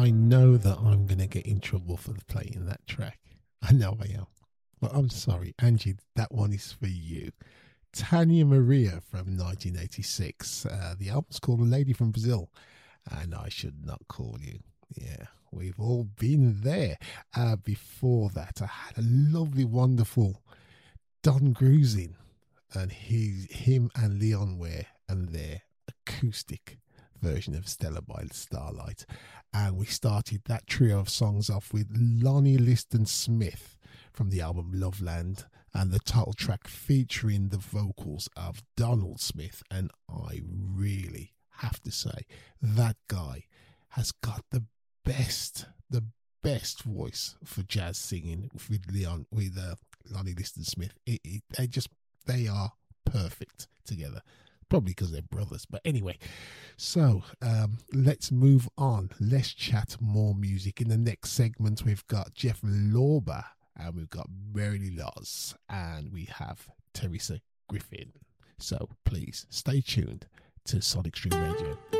I know that I'm going to get in trouble for playing that track. I know I am. But I'm sorry, Angie, that one is for you. Tanya Maria from 1986. The album's called A Lady from Brazil. And I Should Not Call You. Yeah, we've all been there. Before that, I had a lovely, wonderful Don Grusin and him and Leon Ware and their acoustic version of Stella by Starlight. And we started that trio of songs off with Lonnie Liston Smith from the album Loveland, and the title track featuring the vocals of Donald Smith. And I really have to say, that guy has got the best voice for jazz singing with Lonnie Liston Smith. They are perfect together. Probably because they're brothers. But anyway, so let's move on. Let's chat more music. In the next segment, we've got Jeff Lorber, and we've got Mary Laws, and we have Teresa Griffin. So please stay tuned to Sonic Stream Radio.